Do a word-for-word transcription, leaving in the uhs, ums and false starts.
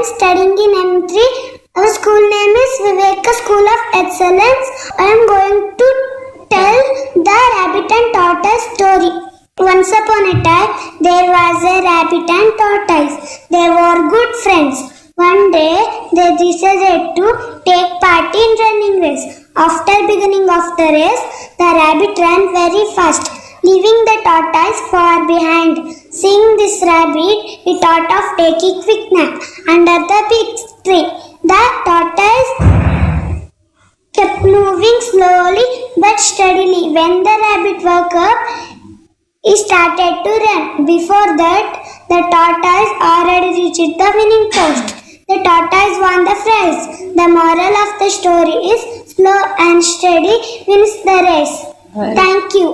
am studying in M three. Our school name is Viveka School of Excellence. I am going to tell the rabbit and tortoise story. Once upon a time, there was a rabbit and tortoise. They were good friends. One day, they decided to take part in running race. After beginning of the race, the rabbit ran very fast, leaving the tortoise far behind. Seeing this rabbit, he thought of taking quick nap under the big tree. The tortoise kept moving slowly but steadily. When the rabbit woke up, he started to run. Before that, the tortoise already reached the winning post. The tortoise won the prize. The moral of the story is slow and steady wins the race. Thank you.